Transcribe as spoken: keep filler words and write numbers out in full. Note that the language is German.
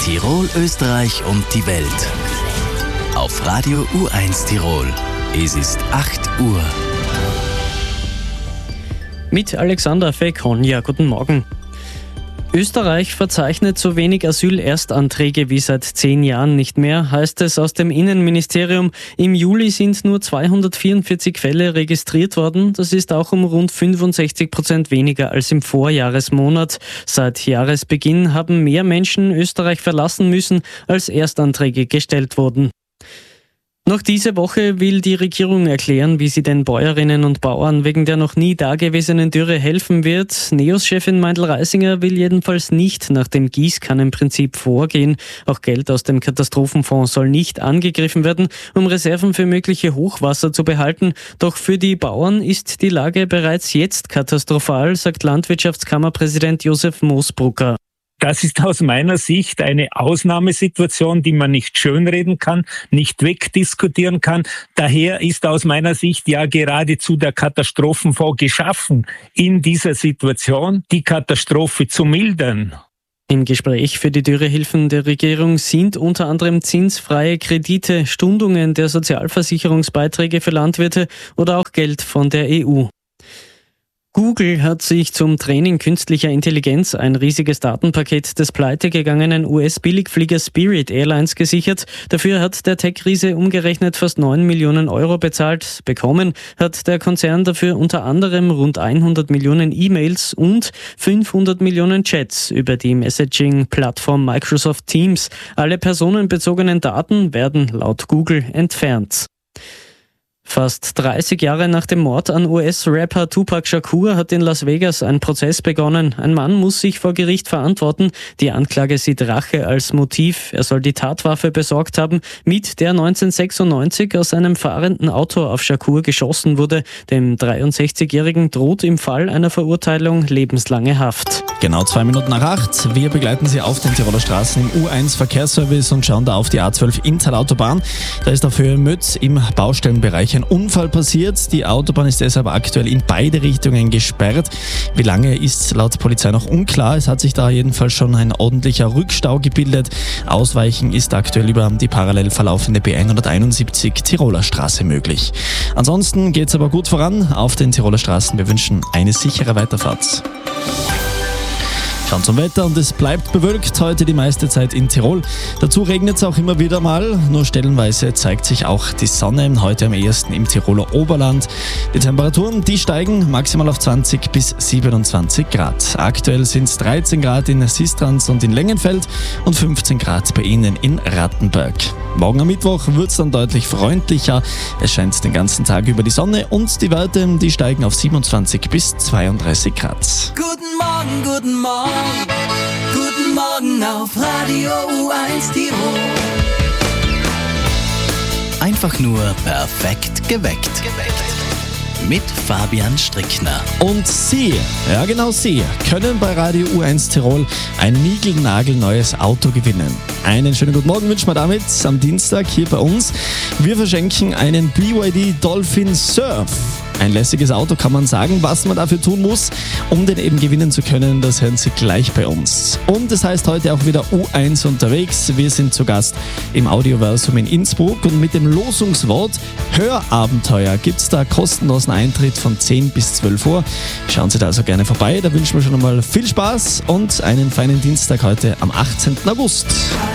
Tirol, Österreich und die Welt. Auf Radio U eins Tirol. Es ist acht Uhr. Mit Alexander Fekonja, guten Morgen. Österreich verzeichnet so wenig Asylerstanträge wie seit zehn Jahren nicht mehr, heißt es aus dem Innenministerium. Im Juli sind nur zweihundertvierundvierzig Fälle registriert worden. Das ist auch um rund fünfundsechzig Prozent weniger als im Vorjahresmonat. Seit Jahresbeginn haben mehr Menschen Österreich verlassen müssen, als Erstanträge gestellt wurden. Noch diese Woche will die Regierung erklären, wie sie den Bäuerinnen und Bauern wegen der noch nie dagewesenen Dürre helfen wird. NEOS-Chefin Meindl-Reisinger will jedenfalls nicht nach dem Gießkannenprinzip vorgehen. Auch Geld aus dem Katastrophenfonds soll nicht angegriffen werden, um Reserven für mögliche Hochwasser zu behalten. Doch für die Bauern ist die Lage bereits jetzt katastrophal, sagt Landwirtschaftskammerpräsident Josef Moosbrucker. Das ist aus meiner Sicht eine Ausnahmesituation, die man nicht schönreden kann, nicht wegdiskutieren kann. Daher ist aus meiner Sicht ja geradezu der Katastrophenfonds geschaffen, in dieser Situation die Katastrophe zu mildern. Im Gespräch für die Dürrehilfen der Regierung sind unter anderem zinsfreie Kredite, Stundungen der Sozialversicherungsbeiträge für Landwirte oder auch Geld von der E U. Google hat sich zum Training künstlicher Intelligenz ein riesiges Datenpaket des pleitegegangenen U S-Billigfliegers Spirit Airlines gesichert. Dafür hat der Tech-Riese umgerechnet fast neun Millionen Euro bezahlt. Bekommen hat der Konzern dafür unter anderem rund hundert Millionen E-Mails und fünfhundert Millionen Chats über die Messaging-Plattform Microsoft Teams. Alle personenbezogenen Daten werden laut Google entfernt. Fast dreißig Jahre nach dem Mord an U S-Rapper Tupac Shakur hat in Las Vegas ein Prozess begonnen. Ein Mann muss sich vor Gericht verantworten. Die Anklage sieht Rache als Motiv. Er soll die Tatwaffe besorgt haben, mit der neunzehnhundertsechsundneunzig aus einem fahrenden Auto auf Shakur geschossen wurde. Dem dreiundsechzigjährigen droht im Fall einer Verurteilung lebenslange Haft. Genau zwei Minuten nach acht. Wir begleiten Sie auf den Tiroler Straßen im U eins Verkehrsservice und schauen da auf die A zwölf Inntal-Autobahn. Da ist auf Höhe Mötz im Baustellenbereich ein Unfall passiert. Die Autobahn ist deshalb aktuell in beide Richtungen gesperrt. Wie lange ist laut Polizei noch unklar. Es hat sich da jedenfalls schon ein ordentlicher Rückstau gebildet. Ausweichen ist aktuell über die parallel verlaufende B hunderteinundsiebzig Tiroler Straße möglich. Ansonsten geht es aber gut voran auf den Tiroler Straßen. Wir wünschen eine sichere Weiterfahrt. Schauen zum Wetter und es bleibt bewölkt heute die meiste Zeit in Tirol. Dazu regnet es auch immer wieder mal, nur stellenweise zeigt sich auch die Sonne, heute am ehesten im Tiroler Oberland. Die Temperaturen, die steigen maximal auf zwanzig bis siebenundzwanzig Grad. Aktuell sind es dreizehn Grad in Sistrans und in Lengenfeld und fünfzehn Grad bei Ihnen in Rattenberg. Morgen am Mittwoch wird es dann deutlich freundlicher. Es scheint den ganzen Tag über die Sonne und die Werte, die steigen auf siebenundzwanzig bis zweiunddreißig Grad. Guten Morgen, guten Morgen, guten Morgen auf Radio U eins Tirol. Einfach nur perfekt geweckt. Mit Fabian Strickner. Und Sie, ja genau Sie, können bei Radio U eins Tirol ein niegelnagelneues Auto gewinnen. Einen schönen guten Morgen wünschen wir damit am Dienstag hier bei uns. Wir verschenken einen B Y D Dolphin Surf. Ein lässiges Auto, kann man sagen. Was man dafür tun muss, um den eben gewinnen zu können, das hören Sie gleich bei uns. Und es heißt heute auch wieder U eins unterwegs. Wir sind zu Gast im Audioversum in Innsbruck und mit dem Losungswort Hörabenteuer gibt es da kostenlosen Eintritt von zehn bis zwölf Uhr. Schauen Sie da also gerne vorbei. Da wünschen wir schon einmal viel Spaß und einen feinen Dienstag heute am achtzehnten August.